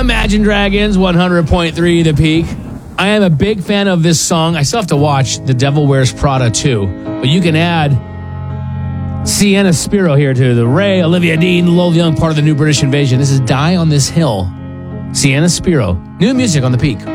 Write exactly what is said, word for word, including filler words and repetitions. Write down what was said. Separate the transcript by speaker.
Speaker 1: Imagine Dragons, one hundred point three The Peak. I am a big fan of this song. I still have to watch The Devil Wears Prada too, but you can add Sienna Spiro here to the Ray, Olivia Dean, Lowell Young, part of the New British Invasion. This is Die on This Hill. Sienna Spiro. New music on The Peak.